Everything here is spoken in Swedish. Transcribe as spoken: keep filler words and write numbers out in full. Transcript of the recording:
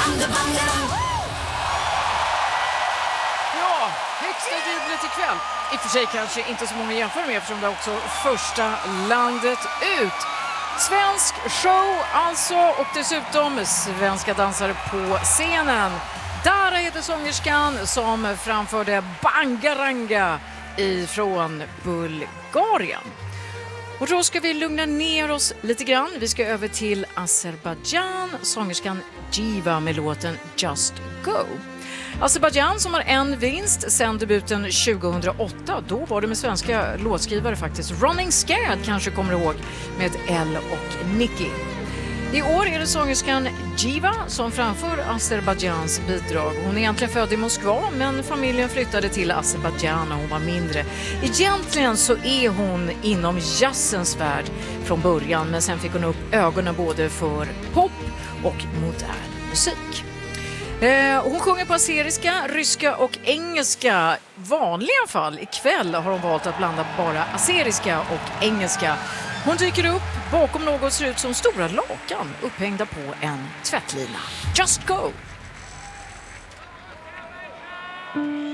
Ja, högsta jublet ikväll. I och för sig kanske inte så många jämför med eftersom det är också första landet ut. Svensk show alltså och dessutom svenska dansare på scenen. Dara heter sångerskan som framförde Bangaranga ifrån Bulgarien. Och då ska vi lugna ner oss lite grann. Vi ska över till Azerbaijan, sångerskan Giva med låten Just Go. Azerbaijan som har en vinst sedan debuten tjugohundraåtta. Då var det med svenska låtskrivare faktiskt. Running Scared kanske kommer ihåg med Elle och Nicky. I år är det sångerskan Giva som framför Azerbaiджans bidrag. Hon är egentligen född i Moskva men familjen flyttade till Azerbaijan när hon var mindre. Egentligen så är hon inom jazzens värld från början men sen fick hon upp ögonen både för pop och modern musik. Eh, hon sjunger på azeriska, ryska och engelska. Vanliga fall ikväll har hon valt att blanda bara azeriska och engelska. Hon dyker upp bakom något ser ut som stora lakan upphängda på en tvättlina. Just Go!